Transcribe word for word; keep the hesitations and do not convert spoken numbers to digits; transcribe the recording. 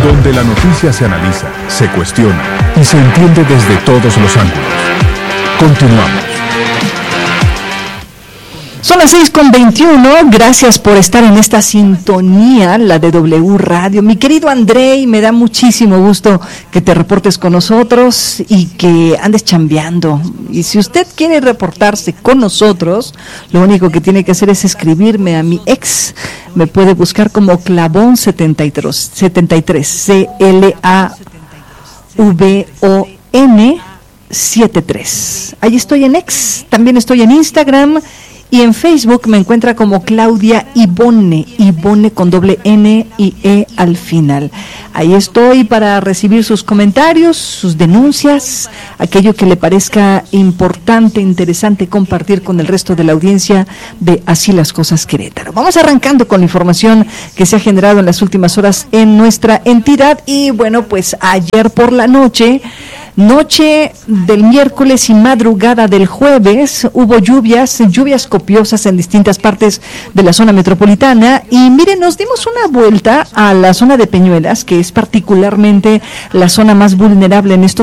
donde la noticia se analiza, se cuestiona y se entiende desde todos los ángulos. Continuamos. Son las seis con veintiuno, gracias por estar en esta sintonía, la de W Radio. Mi querido Andrei, me da muchísimo gusto que te reportes con nosotros y que andes chambeando. Y si usted quiere reportarse con nosotros, lo único que tiene que hacer es escribirme a mi ex. Me puede buscar como Clavón setenta y tres, C L A V O N setenta y tres. Ahí estoy en ex, también estoy en Instagram. Y en Facebook me encuentra como Claudia Ivonne, Ivonne con doble N y E al final. Ahí estoy para recibir sus comentarios, sus denuncias, aquello que le parezca importante, interesante compartir con el resto de la audiencia de Así las Cosas Querétaro. Vamos arrancando con la información que se ha generado en las últimas horas en nuestra entidad. Y bueno, pues ayer por la noche... Noche del miércoles y madrugada del jueves hubo lluvias, lluvias copiosas en distintas partes de la zona metropolitana y miren, nos dimos una vuelta a la zona de Peñuelas, que es particularmente la zona más vulnerable en estos